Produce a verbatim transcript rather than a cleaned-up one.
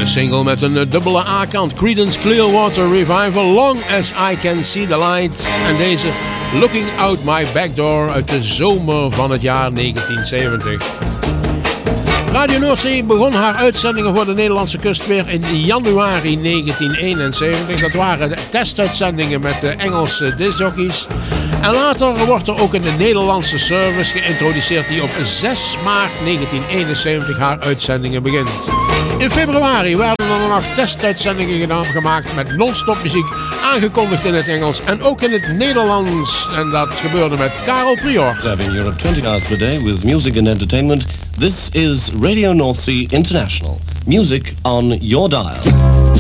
Een single met een dubbele A-kant. Creedence Clearwater Revival, Long As I Can See The Light. En deze Looking Out My Back Door uit de zomer van het jaar negentien zeventig. Radio Noordzee begon haar uitzendingen voor de Nederlandse kust weer in januari negentien eenenzeventig. Dat waren testuitzendingen met de Engelse discjockeys. En later wordt er ook een Nederlandse service geïntroduceerd die op zes maart negentien eenenzeventig haar uitzendingen begint. In februari werden er nog testuitzendingen gedaan, gemaakt met non-stop muziek, aangekondigd in het Engels en ook in het Nederlands. En dat gebeurde met Karel Prior. Serving Europe twenty hours per day with music and entertainment. This is Radio North Sea International. Music on your dial.